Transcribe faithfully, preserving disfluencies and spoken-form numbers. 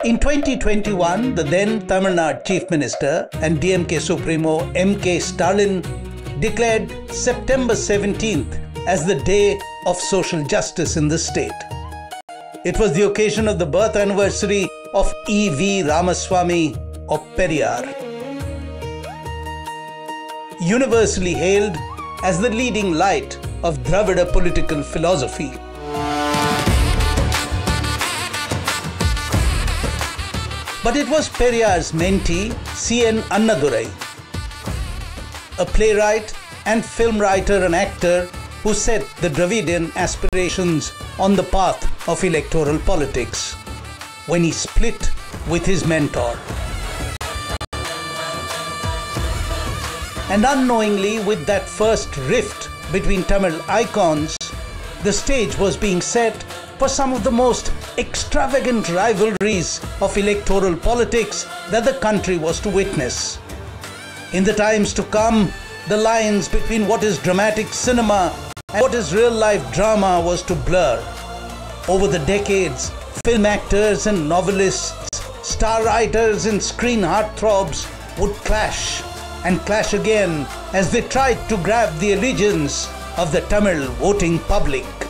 In twenty twenty-one, the then Tamil Nadu Chief Minister and D M K Supremo M K Stalin declared September seventeenth as the Day of Social Justice in the state. It was the occasion of the birth anniversary of E V Ramaswamy of Periyar, universally hailed as the leading light of Dravida political philosophy. But it was Periyar's mentee, C N Annadurai, a playwright and film writer and actor who set the Dravidian aspirations on the path of electoral politics when he split with his mentor. And unknowingly, with that first rift between Tamil icons, the stage was being set for some of the most extravagant rivalries of electoral politics that the country was to witness. In the times to come, the lines between what is dramatic cinema and what is real-life drama was to blur. Over the decades, film actors and novelists, star writers and screen heartthrobs would clash and clash again as they tried to grab the allegiance of the Tamil voting public.